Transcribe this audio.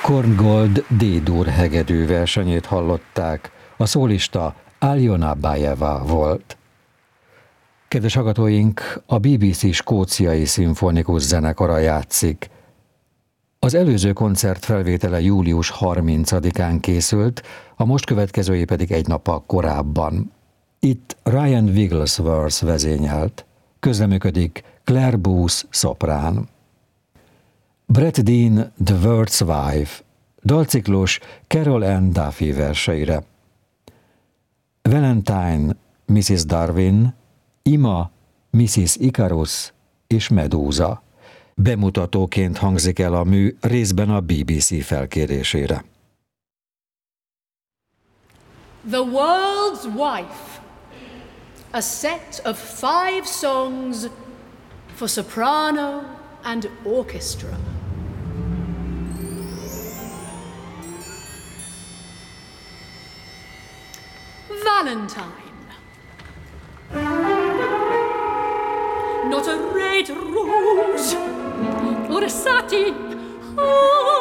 Korngold D-dur hegedű versenyét hallották, a szólista Aljona Bajeva volt. Kedves hallgatóink, a BBC skóciai szimfonikus zenekara játszik. Az előző koncert felvétele július 30-án készült, a most következői pedig egy nappal korábban. Itt Ryan Wigglesworth vezényelt, közreműködik Claire Booth szoprán. Brett Dean The World's Wife, dalciklus Carol Ann Duffy verseire. Valentine Mrs. Darwin, Ima Mrs. Icarus és Medúza. Bemutatóként hangzik el a mű részben a BBC felkérésére. The World's Wife, a set of 5 songs for soprano and orchestra. Valentine. Not a red rose or a satin. Oh,